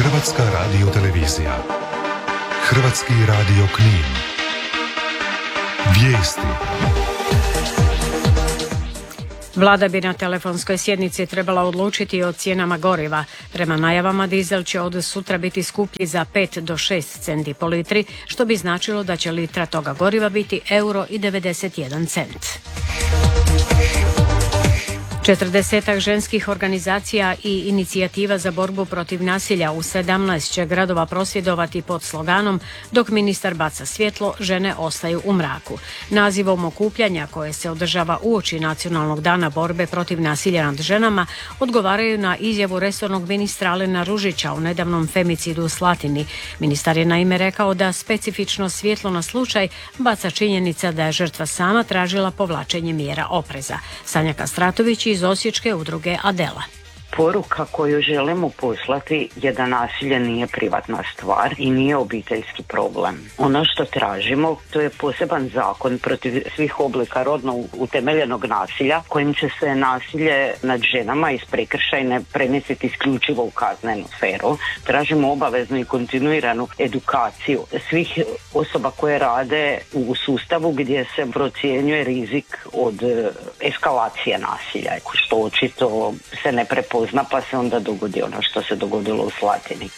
Hrvatska radiotelevizija. Hrvatski radio Knin. Vijesti. Vlada bi na telefonskoj sjednici trebala odlučiti o cijenama goriva. Prema najavama dizel će od sutra biti skuplji za 5 do 6 centi po litri, što bi značilo da će litra toga goriva biti €1,91. 40 ženskih organizacija i inicijativa za borbu protiv nasilja u 17 će gradova prosvjedovati pod sloganom "Dok ministar baca svjetlo, žene ostaju u mraku". Nazivom okupljanja koje se održava uoči Nacionalnog dana borbe protiv nasilja nad ženama odgovaraju na izjavu resornog ministra Alena Ružića o nedavnom femicidu u Slatini. Ministar je naime rekao da specifično svjetlo na slučaj baca činjenica da je žrtva sama tražila povlačenje mjera opreza. Sanja Kastratović iz Osječke udruge Adela. Poruka koju želimo poslati je da nasilje nije privatna stvar i nije obiteljski problem. Ono što tražimo, to je poseban zakon protiv svih oblika rodno utemeljenog nasilja, kojim će se nasilje nad ženama iz prekršajne premjestiti isključivo u kaznenu sferu. Tražimo obaveznu i kontinuiranu edukaciju svih osoba koje rade u sustavu gdje se procjenjuje rizik od eskalacije nasilja, što očito se ne prepoznaje, pa se onda dogodi ono što se dogodilo u Slatini.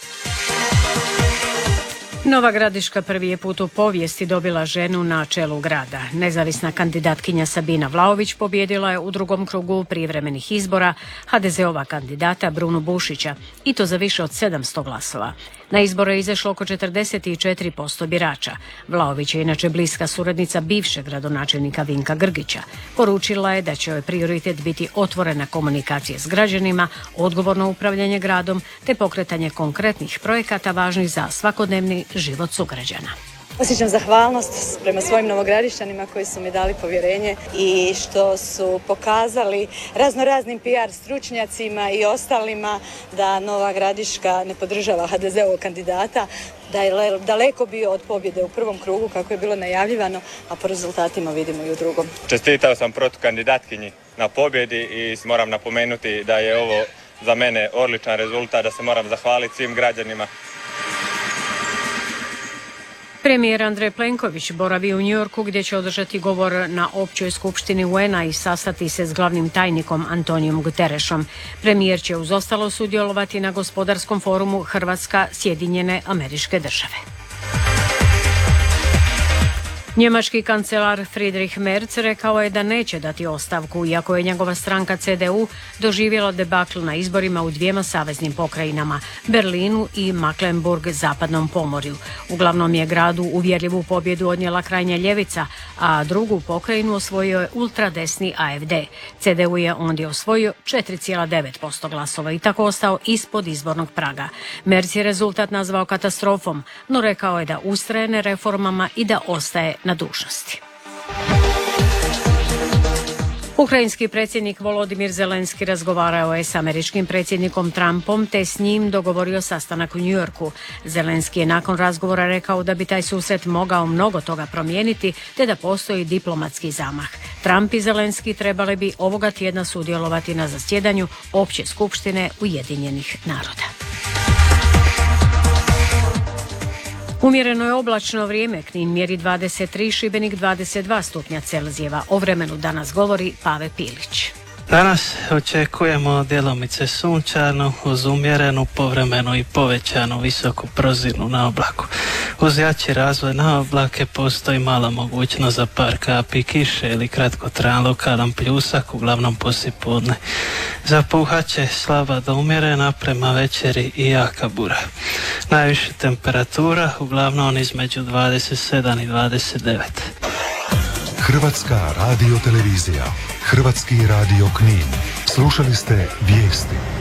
Nova Gradiška prvi je put u povijesti dobila ženu na čelu grada. Nezavisna kandidatkinja Sabina Vlaović pobijedila je u drugom krugu prijevremenih izbora HDZ-ova kandidata Brunu Bušića, i to za više od 700 glasova. Na izbore je izašlo oko 44% birača. Vlaović je inače bliska suradnica bivšeg gradonačelnika Vinka Grgića. Poručila je da će joj prioritet biti otvorena komunikacija s građanima, odgovorno upravljanje gradom te pokretanje konkretnih projekata važnih za svakodnevni život sugrađana. Osjećam zahvalnost prema svojim novogradišćanima koji su mi dali povjerenje i što su pokazali raznoraznim PR stručnjacima i ostalima da Nova Gradiška ne podržava HDZ-ovog kandidata, da je daleko bio od pobjede u prvom krugu kako je bilo najavljivano, a po rezultatima vidimo i u drugom. Čestitao sam protukandidatkinji na pobjedi i moram napomenuti da je ovo za mene odličan rezultat, da se moram zahvaliti svim građanima. Premijer Andrej Plenković boravi u New Yorku gdje će održati govor na općoj skupštini UN-a i sastati se s glavnim tajnikom Antonijom Guterrešom. Premijer će uz ostalo sudjelovati na gospodarskom forumu Hrvatska – Sjedinjene Američke Države. Njemački kancelar Friedrich Merz rekao je da neće dati ostavku, iako je njegova stranka CDU doživjela debakl na izborima u dvijema saveznim pokrajinama, Berlinu i Mecklenburg-zapadnom pomorju. Uglavnom je gradu uvjerljivu pobjedu odnijela krajnja ljevica, a drugu pokrajinu osvojio je ultradesni AfD. CDU je ondje osvojio 4,9% glasova i tako ostao ispod izbornog praga. Merz je rezultat nazvao katastrofom, no rekao je da ustraje na reformama i da ostaje na dužnosti. Ukrajinski predsjednik Volodimir Zelenski razgovarao je s američkim predsjednikom Trumpom te s njim dogovorio sastanak u New Yorku. Zelenski je nakon razgovora rekao da bi taj susret mogao mnogo toga promijeniti te da postoji diplomatski zamah. Trump i Zelenski trebali bi ovoga tjedna sudjelovati na zasjedanju Opće skupštine Ujedinjenih naroda. Umjereno je oblačno vrijeme, Knin mjeri 23, Šibenik 22 stupnja Celzijeva. O vremenu danas govori Pave Pilić. Danas očekujemo djelomice sunčano uz umjerenu, povremenu i povećanu visoku prozirnu na oblaku. Uz jači razvoj na oblake postoji mala mogućnost za par kapi kiše ili kratkotrajan lokalan pljusak, uglavnom poslijepodne. Zapuhat će slaba do umjerena, prema večeri i jaka bura. Najviša temperatura uglavnom između 27 i 29. Hrvatska radiotelevizija. Hrvatski radio Knin. Slušali ste vijesti.